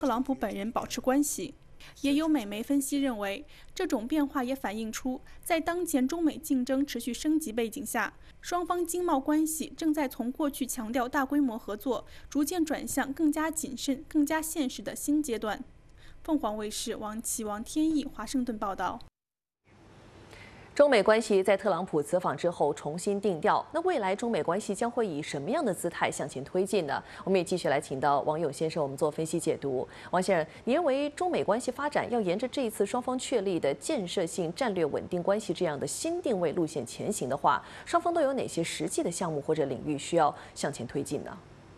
特朗普本人保持关系。也有美媒分析认为，这种变化也反映出，在当前中美竞争持续升级背景下，双方经贸关系正在从过去强调大规模合作，逐渐转向更加谨慎、更加现实的新阶段。凤凰卫视王天意华盛顿报道。 中美关系在特朗普此访之后重新定调，那未来中美关系将会以什么样的姿态向前推进呢？我们也继续来请到王勇先生，我们做分析解读。王先生，你认为中美关系发展要沿着这一次双方确立的建设性战略稳定关系这样的新定位路线前行的话，双方都有哪些实际的项目或者领域需要向前推进呢？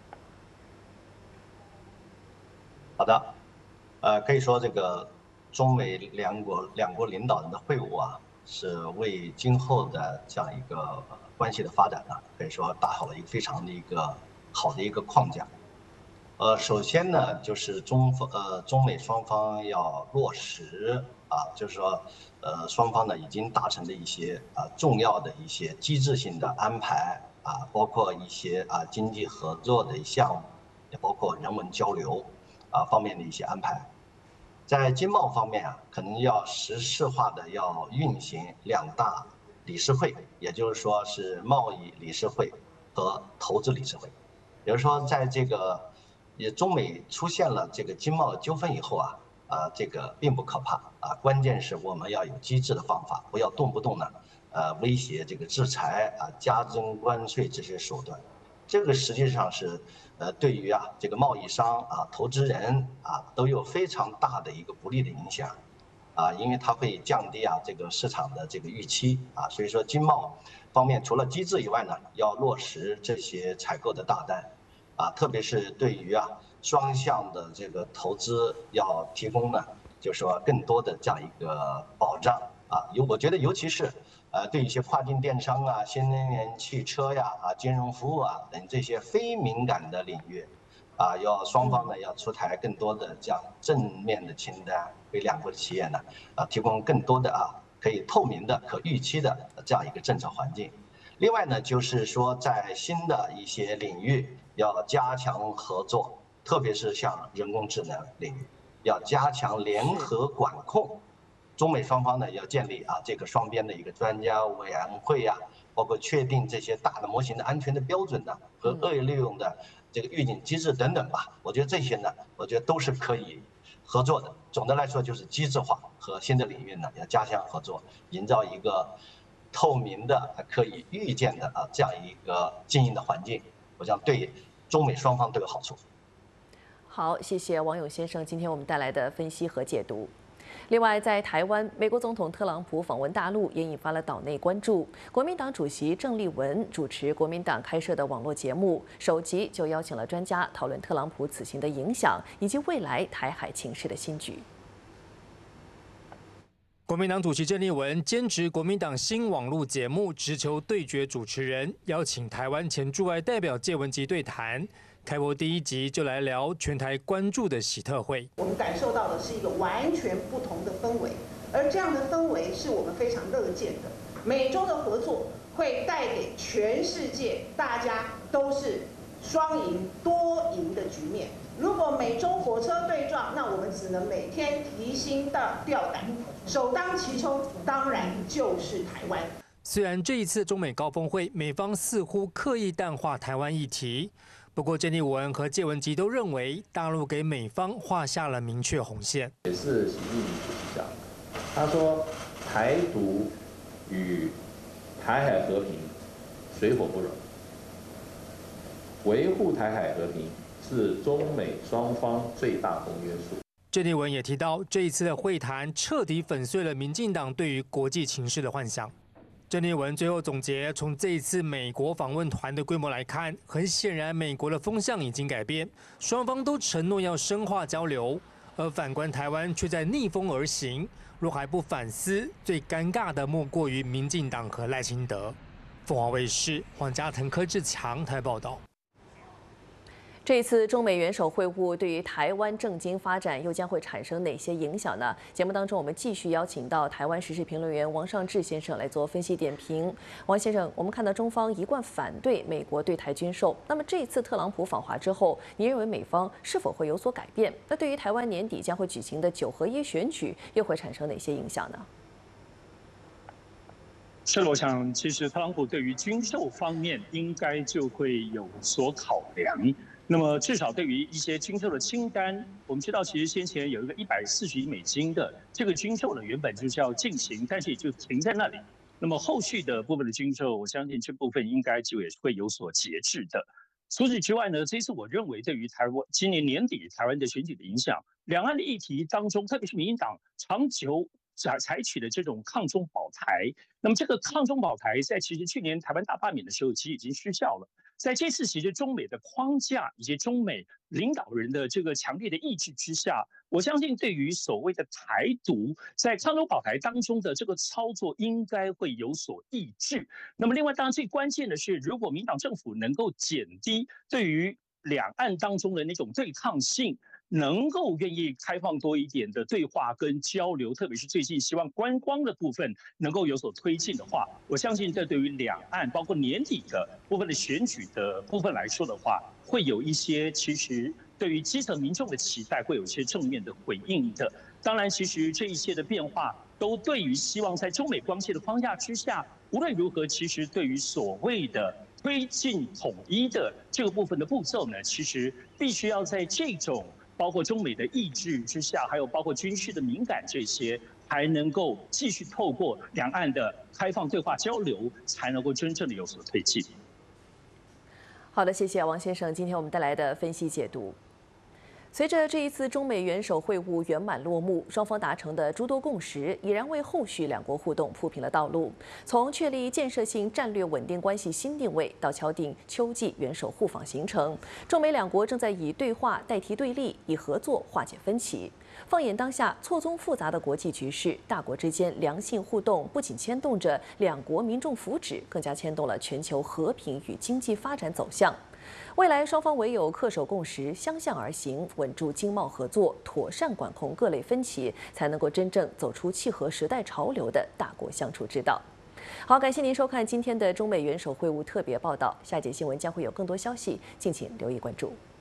好的，可以说这个中美两国领导人的会晤啊，是为今后的这样一个关系的发展呢，可以说打好了一个非常的一个好的一个框架。首先呢，就是中美双方要落实啊，就是说双方呢已经达成的一些重要的一些机制性的安排啊，包括一些经济合作的项目，也包括人文交流方面的一些安排。在经贸方面啊，可能要实质化的要运行两大理事会，也就是说是贸易理事会和投资理事会。比如说，在这个中美出现了这个经贸纠纷以后啊，这个并不可怕啊，关键是我们要有机智的方法，不要动不动呢威胁这个制裁加征关税这些手段。这个实际上是对于这个贸易商投资人都有非常大的一个不利的影响因为它会降低这个市场的这个预期所以说经贸方面除了机制以外呢，要落实这些采购的大单特别是对于双向的这个投资要提供呢，就是说更多的这样一个保障我觉得尤其是对一些跨境电商新能源汽车金融服务等这些非敏感的领域要双方呢要出台更多的这样正面的清单，给两国的企业呢提供更多的可以透明的可预期的这样一个政策环境。另外呢，就是说在新的一些领域要加强合作，特别是像人工智能领域，要加强联合管控。中美双方呢要建立这个双边的一个专家委员会包括确定这些大的模型的安全的标准呢和恶意利用的这个预警机制等等吧。我觉得这些呢，我觉得都是可以合作的。总的来说，就是机制化和新的领域呢要加强合作，营造一个透明的、可以预见的这样一个经营的环境，我想对中美双方都有好处。 好，谢谢王勇先生今天我们带来的分析和解读。另外，在台湾，美国总统特朗普访问大陆也引发了岛内关注。国民党主席郑丽文主持国民党开设的网络节目，首集就邀请了专家讨论特朗普此行的影响以及未来台海情势的新局。 国民党主席郑丽文兼职国民党新网络节目《直球对决》主持人，邀请台湾前驻外代表介文汲对谈。开播第一集就来聊全台关注的喜特会， 我们感受到的是一个完全不同的氛围，而这样的氛围是我们非常乐见的。美洲的合作会带给全世界大家都是双赢多赢的局面。如果美洲火车对撞，那我们只能每天提心吊胆，首当其冲当然就是台湾。 虽然这一次中美高峰会，美方似乎刻意淡化台湾议题。不过，郑丽文和介文汲都认为，大陆给美方画下了明确红线。 也是习近平主席讲的，他说，台独与台海和平水火不容，维护台海和平是中美双方最大公约数。 郑丽文也提到，这一次的会谈彻底粉碎了民进党对于国际情势的幻想。郑丽文最后总结，从这一次美国访问团的规模来看，很显然美国的风向已经改变，双方都承诺要深化交流，而反观台湾却在逆风而行。若还不反思，最尴尬的莫过于民进党和赖清德。凤凰卫视黄家腾、柯志强台报道。 这一次中美元首会晤对于台湾政经发展又将会产生哪些影响呢？节目当中，我们继续邀请到台湾时事评论员王尚志先生来做分析点评。王先生，我们看到中方一贯反对美国对台军售，那么这一次特朗普访华之后，您认为美方是否会有所改变？那对于台湾年底将会举行的9合1选举，又会产生哪些影响呢？ 是，我想其实特朗普对于军售方面应该就会有所考量。那么至少对于一些军售的清单，我们知道其实先前有一个140亿美金的这个军售呢，原本就是要进行，但是也就停在那里。那么后续的部分的军售，我相信这部分应该就也是会有所节制的。除此之外呢，这次我认为对于台湾今年年底台湾的选举的影响，两岸的议题当中，特别是民进党长久采取的这种抗中保台，那么这个抗中保台在其实去年台湾大罢免的时候，其实已经失效了。在这次其实中美的框架以及中美领导人的这个强烈的意志之下，我相信对于所谓的台独在抗中保台当中的这个操作应该会有所抑制。那么另外当然最关键的是，如果民党政府能够减低对于两岸当中的那种对抗性，能够愿意开放多一点的对话跟交流，特别是最近希望观光的部分能够有所推进的话，我相信这对于两岸包括年底的部分的选举的部分来说的话，会有一些其实对于基层民众的期待会有一些正面的回应的。当然，其实这一切的变化都对于希望在中美关系的框架之下，无论如何，其实对于所谓的推进统一的这个部分的步骤呢，其实必须要在这种包括中美的意志之下，还有包括军事的敏感这些，还能够继续透过两岸的开放对话交流，才能够真正的有所推进。 好的，谢谢王先生今天我们带来的分析解读。随着这一次中美元首会晤圆满落幕，双方达成的诸多共识，已然为后续两国互动铺平了道路。从确立建设性战略稳定关系新定位，到敲定秋季元首互访行程，中美两国正在以对话代替对立，以合作化解分歧。放眼当下错综复杂的国际局势，大国之间良性互动不仅牵动着两国民众福祉，更加牵动了全球和平与经济发展走向。未来双方唯有恪守共识，相向而行，稳住经贸合作，妥善管控各类分歧，才能够真正走出契合时代潮流的大国相处之道。好，感谢您收看今天的中美元首会晤特别报道，下节新闻将会有更多消息，敬请留意关注。